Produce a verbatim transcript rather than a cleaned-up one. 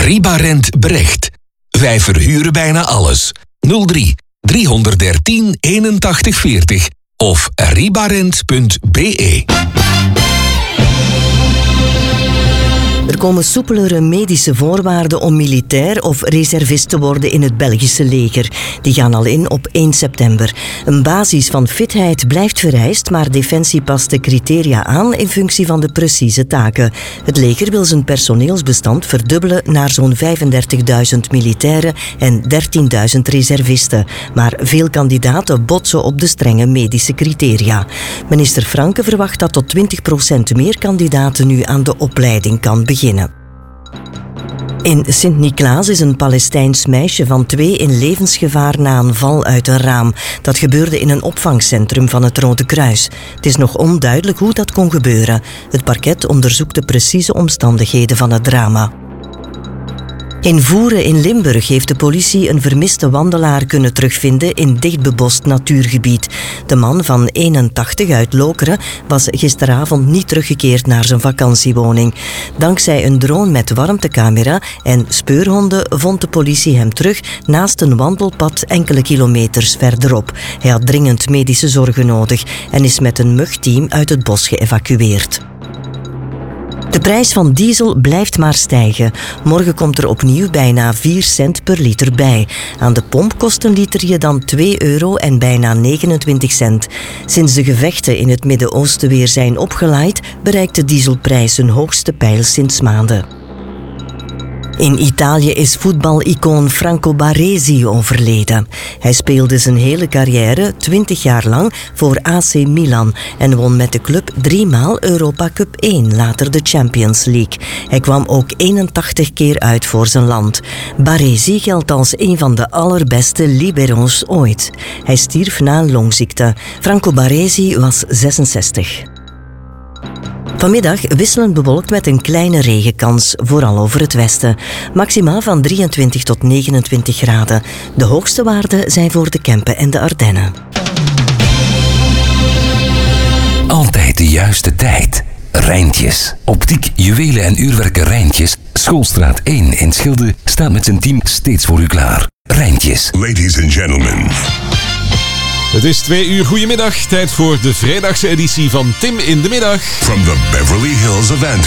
Ribarent Brecht. Wij verhuren bijna alles. nul drie driehonderddertien eenentachtig veertig of ribarent punt b e. Er komen soepelere medische voorwaarden om militair of reservist te worden in het Belgische leger. Die gaan al in op één september. Een basis van fitheid blijft vereist, maar Defensie past de criteria aan in functie van de precieze taken. Het leger wil zijn personeelsbestand verdubbelen naar zo'n vijfendertigduizend militairen en dertienduizend reservisten. Maar veel kandidaten botsen op de strenge medische criteria. Minister Franke verwacht dat tot twintig procent meer kandidaten nu aan de opleiding kan beginnen. In Sint-Niklaas is een Palestijns meisje van twee in levensgevaar na een val uit een raam. Dat gebeurde in een opvangcentrum van het Rode Kruis. Het is nog onduidelijk hoe dat kon gebeuren. Het parket onderzoekt de precieze omstandigheden van het drama. In Voeren in Limburg heeft de politie een vermiste wandelaar kunnen terugvinden in dichtbebost natuurgebied. De man van eenentachtig uit Lokeren was gisteravond niet teruggekeerd naar zijn vakantiewoning. Dankzij een drone met warmtecamera en speurhonden vond de politie hem terug naast een wandelpad enkele kilometers verderop. Hij had dringend medische zorgen nodig en is met een mugteam uit het bos geëvacueerd. De prijs van diesel blijft maar stijgen. Morgen komt er opnieuw bijna vier cent per liter bij. Aan de pomp kost een liter je dan twee euro en bijna negenentwintig cent. Sinds de gevechten in het Midden-Oosten weer zijn opgelaaid, bereikt de dieselprijs zijn hoogste pijl sinds maanden. In Italië is voetbalicoon Franco Baresi overleden. Hij speelde zijn hele carrière, twintig jaar lang, voor A C Milan en won met de club driemaal Europa Cup één, later de Champions League. Hij kwam ook eenentachtig keer uit voor zijn land. Baresi geldt als een van de allerbeste libero's ooit. Hij stierf na een longziekte. Franco Baresi was zesenzestig. Vanmiddag wisselend bewolkt met een kleine regenkans, vooral over het westen. Maximaal van drieëntwintig tot negenentwintig graden. De hoogste waarden zijn voor de Kempen en de Ardennen. Altijd de juiste tijd. Rijntjes. Optiek, juwelen en uurwerken Rijntjes. Schoolstraat één in Schilde staat met zijn team steeds voor u klaar. Rijntjes. Ladies and gentlemen. Het is twee uur goedemiddag. Tijd voor de vrijdagse editie van Tim in de Middag. From the Beverly Hills of Antwerp.